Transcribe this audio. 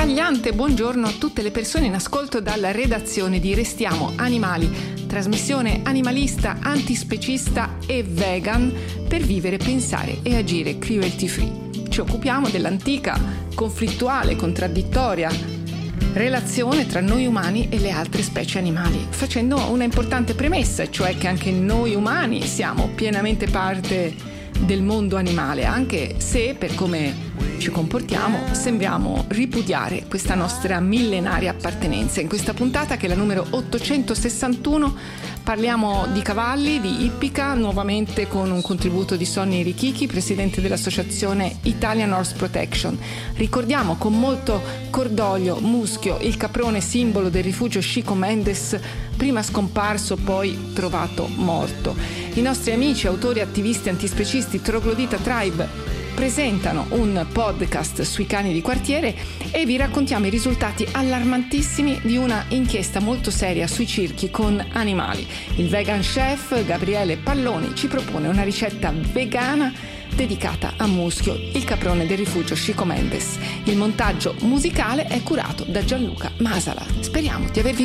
abbragliante buongiorno a tutte le persone in ascolto dalla redazione di Restiamo Animali, trasmissione animalista, antispecista e vegan per vivere, pensare e agire cruelty free. Ci occupiamo dell'antica, conflittuale, contraddittoria relazione tra noi umani e le altre specie animali, facendo una importante premessa, cioè che anche noi umani siamo pienamente parte del mondo animale, anche se per come ci comportiamo sembriamo ripudiare questa nostra millenaria appartenenza. In questa puntata, che è la numero 861, parliamo di cavalli, di ippica, nuovamente con un contributo di Sonny Richichi, presidente dell'associazione Italian Horse Protection. Ricordiamo con molto cordoglio Muschio, il caprone simbolo del rifugio Chico Mendes, prima scomparso poi trovato morto. I nostri amici, autori, attivisti, antispecisti, Troglodita Tribe presentano un podcast sui cani di quartiere e vi raccontiamo i risultati allarmantissimi di una inchiesta molto seria sui circhi con animali. Il vegan chef Gabriele Palloni ci propone una ricetta vegana dedicata a Muschio, il caprone del rifugio Chico Mendes. Il montaggio musicale è curato da Gianluca Masala. Speriamo di avervi